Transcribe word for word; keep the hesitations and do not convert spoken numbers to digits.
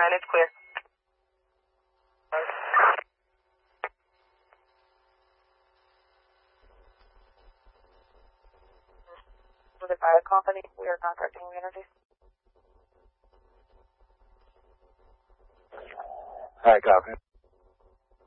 nine, it's clear. The fire company, we are contacting Energy. Hi, copy.